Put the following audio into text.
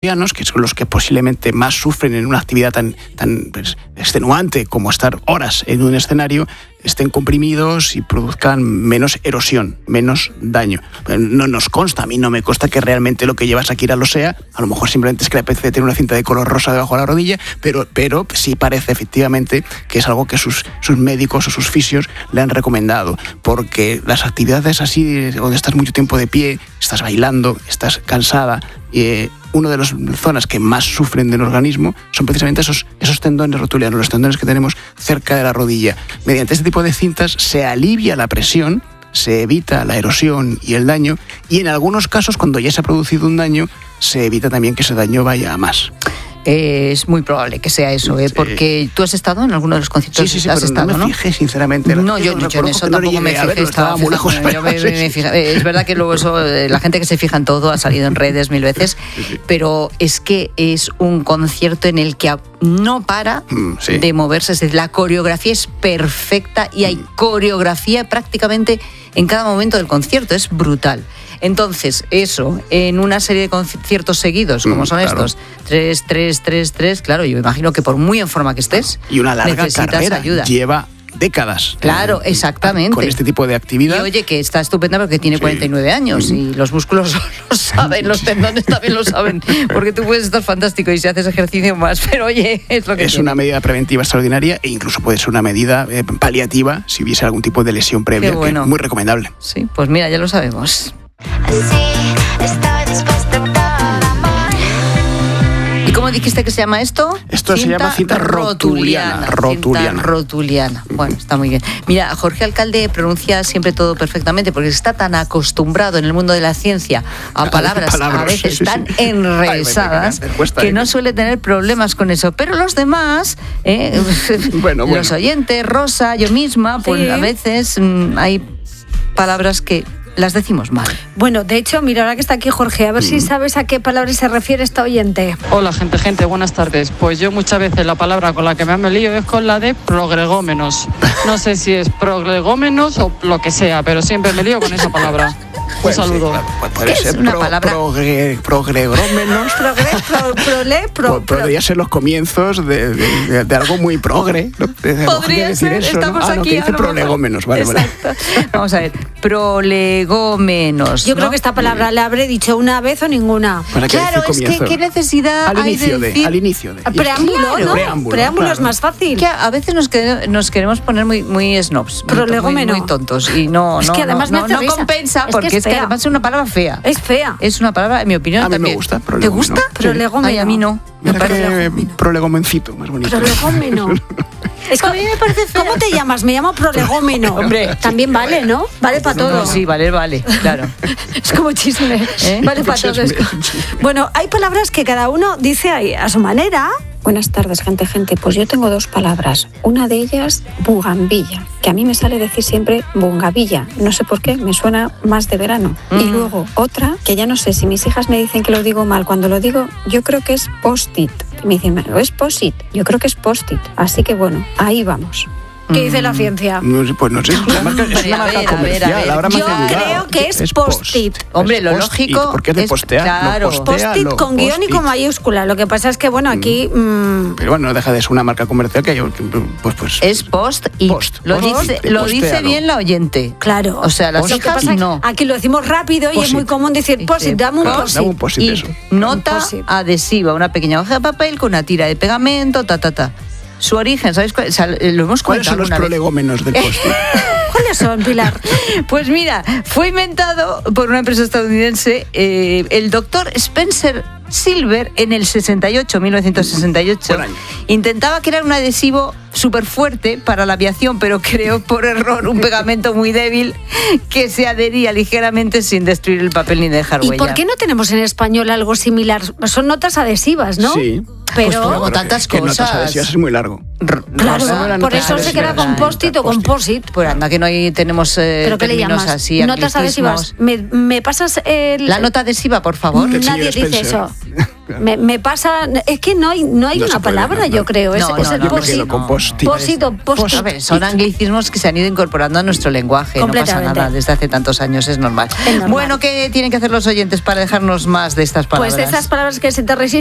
que son los que posiblemente más sufren en una actividad tan extenuante como estar horas en un escenario, estén comprimidos y produzcan menos erosión, menos daño. No nos consta, a mí no me consta que realmente lo que lleva Shakira lo sea. A lo mejor simplemente es que le apetece tener una cinta de color rosa debajo de la rodilla, pero sí parece efectivamente que es algo que sus médicos o sus fisios le han recomendado, porque las actividades así, donde estás mucho tiempo de pie, estás bailando, estás cansada, una de las zonas que más sufren del organismo son precisamente esos tendones rotulianos, los tendones que tenemos cerca de la rodilla. Mediante este tipo de cintas se alivia la presión, se evita la erosión y el daño, y en algunos casos, cuando ya se ha producido un daño, se evita también que ese daño vaya a más. Es muy probable que sea eso, porque tú has estado en alguno de los conciertos. Sí, pero no me fijé, sinceramente. No, yo en eso tampoco me fijé. Estaba muy lejos. Es verdad que luego eso, la gente que se fija en todo ha salido en redes 1000 veces, pero es que es un concierto en el que no para de moverse. Es decir, la coreografía es perfecta y hay coreografía prácticamente en cada momento del concierto. Es brutal. Entonces, eso, en una serie de conciertos seguidos, como son estos, 3, claro, yo me imagino que por muy en forma que estés, y una larga necesitas carrera, ayuda. Lleva décadas. Claro, exactamente. Con este tipo de actividad. Y oye, que está estupenda porque tiene 49 años y los músculos lo saben, los tendones también lo saben, porque tú puedes estar fantástico y si haces ejercicio más, pero oye, es lo que es una medida preventiva extraordinaria e incluso puede ser una medida paliativa si hubiese algún tipo de lesión previa, que es muy recomendable. Sí, pues mira, ya lo sabemos. ¿Y cómo dijiste que se llama esto? Esto se llama cinta rotuliana. Cinta rotuliana. Bueno, está muy bien. Mira, Jorge Alcalde pronuncia siempre todo perfectamente porque está tan acostumbrado en el mundo de la ciencia a palabras a veces tan enrevesadas que no suele tener problemas con eso. Pero los demás, los oyentes, Rosa, yo misma, pues a veces hay palabras que las decimos mal. Bueno, de hecho, mira, ahora que está aquí Jorge, a ver si sabes a qué palabra se refiere esta oyente. Hola, gente, buenas tardes. Pues yo muchas veces la palabra con la que me lío es con la de progregómenos. No sé si es progregómenos o lo que sea, pero siempre me lío con esa palabra. Un saludo. Puede ser una palabra progregómenos. Podría ser los comienzos de algo muy progre. Podría ser, eso, estamos aquí. Que dice prolegómenos, vale. Vamos a ver, prolegómenos. Yo creo que esta palabra la habré dicho una vez o ninguna. Claro, es que qué necesidad al inicio hay de decir... Al inicio de. Preámbulo, ¿no? Preámbulo es más fácil. Que a veces nos queremos poner muy snobs, muy tontos y no. Es que además no compensa porque es que además es una palabra fea. Es fea. Es una palabra, en mi opinión, también. A mí me gusta. ¿Te gusta? Prolegómeno. Ay, a mí no. Me parece prolegomencito, más bonito. Prolegómeno. Es que a mí me parece fea. ¿Cómo te llamas? Me llamo prolegómeno. Hombre. También vale, ¿no? Vale para todo. No, sí, vale, claro. Es como chisme. Vale para todo. Bueno, hay palabras que cada uno dice a su manera. Buenas tardes, gente. Pues yo tengo 2 palabras. Una de ellas, bugambilla, que a mí me sale decir siempre bungavilla. No sé por qué, me suena más de verano. Y luego otra, que ya no sé si mis hijas me dicen que lo digo mal. Cuando lo digo, yo creo que es post-it. Me dicen, ¿es post-it? Yo creo que es post-it. Así que bueno, ahí vamos. ¿Qué dice la ciencia? Pues no sé, es una marca comercial. Ahora yo creo que es post-it. Hombre, lo lógico porque es de postear. Claro, post-it con guión y con mayúscula. Lo que pasa es que, bueno, aquí... Pero bueno, no deja de ser una marca comercial que pues es post-it. Lo dice bien la oyente. Claro. O sea, las hijas no. Aquí lo decimos rápido y es muy común decir post-it, dame un post-it. Nota adhesiva, una pequeña hoja de papel con una tira de pegamento, Su origen, ¿sabes cuál? O sea, lo hemos comentado. ¿Cuáles son los prolegómenos del post-it? ¿Cuáles son, Pilar? Pues mira, fue inventado por una empresa estadounidense, el doctor Spencer Silver, en el 1968. Intentaba crear un adhesivo súper fuerte para la aviación, pero creó por error un pegamento muy débil que se adhería ligeramente sin destruir el papel ni dejar huella. ¿Y por qué no tenemos en español algo similar? Son notas adhesivas, ¿no? Sí. pero... Pues como tantas que cosas. notas adhesivas es muy largo. Claro, por eso se queda compost-it o composite. Pues anda que no tenemos ¿Pero qué le llamas? así, Notas adhesivas. ¿Me pasas la nota adhesiva, por favor? Nadie dice eso. Me pasa... Es que no hay una palabra, yo creo. No, es el post-it. Post-it o post-it. A ver, son anglicismos que se han ido incorporando a nuestro lenguaje. No pasa nada, desde hace tantos años es normal. Bueno, ¿qué tienen que hacer los oyentes para dejarnos más de estas palabras? Pues esas palabras que se te resisten.